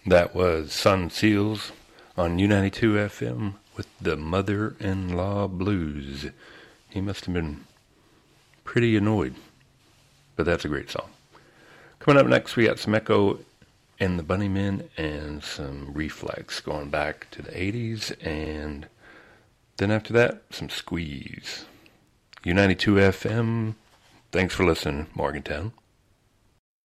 That was Sun Seals on U92 FM with the Mother-in-Law Blues. He must have been pretty annoyed, but that's a great song. Coming up next, we got some Echo and the Bunnymen and some Reflex going back to the 80s, and then after that, some Squeeze. U92 FM, thanks for listening, Morgantown.